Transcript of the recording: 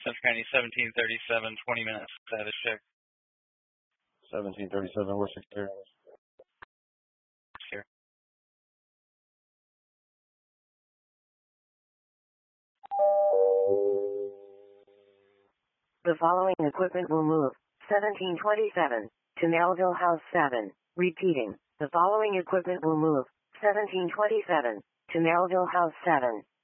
Central County 1737, 20 minutes. Status check. 1737, we're secure. Here. The following equipment will move. 1727 to Melville House 7. Repeating. The following equipment will move. 1727 to Melville House 7.